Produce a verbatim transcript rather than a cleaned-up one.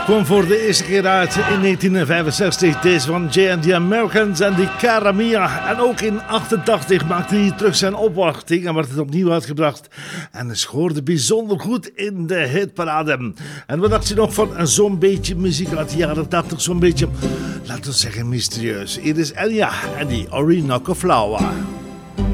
kwam voor de eerste keer uit in negentien vijfenzestig. Deze van Jay and the Americans en die Cara Mia. En ook in achtentachtig maakte hij terug zijn opwachting en werd het opnieuw uitgebracht. En scoorde bijzonder goed in de hitparade. En wat dacht je nog van zo'n beetje muziek uit de jaren tachtig? Zo'n beetje, laten we zeggen, mysterieus. Hier is Elia en die Orinoco Flower.